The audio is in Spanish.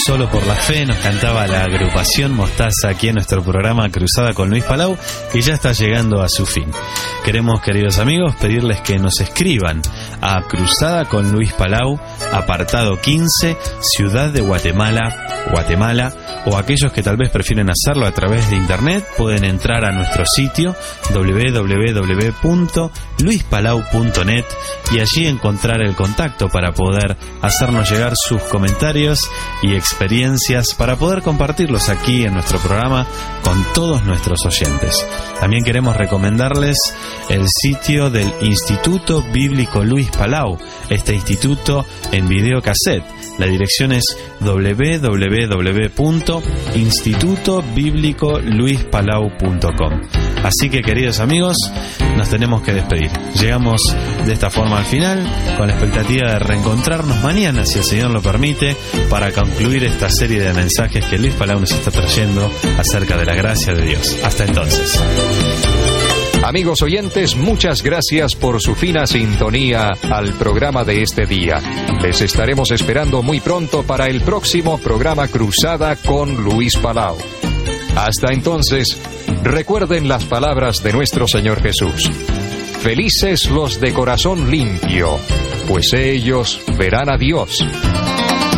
Solo por la Fe, nos cantaba la agrupación Mostaza aquí en nuestro programa Cruzada con Luis Palau, que ya está llegando a su fin. Queremos, queridos amigos, pedirles que nos escriban a Cruzada con Luis Palau, apartado 15, Ciudad de Guatemala, o aquellos que tal vez prefieren hacerlo a través de internet, pueden entrar a nuestro sitio www.luispalau.net y allí encontrar el contacto para poder hacernos llegar sus comentarios y experiencias para poder compartirlos aquí en nuestro programa con todos nuestros oyentes. También queremos recomendarles el sitio del Instituto Bíblico Luis Palau, este instituto en videocassette. La dirección es www.institutobiblico.luispalau.com. Así que, queridos amigos, nos tenemos que despedir. Llegamos de esta forma al final, con la expectativa de reencontrarnos mañana, si el Señor lo permite, para concluir esta serie de mensajes que Luis Palau nos está trayendo acerca de la gracia de Dios. Hasta entonces. Amigos oyentes, muchas gracias por su fina sintonía al programa de este día. Les estaremos esperando muy pronto para el próximo programa Cruzada con Luis Palau. Hasta entonces, recuerden las palabras de nuestro Señor Jesús. Felices los de corazón limpio, pues ellos verán a Dios.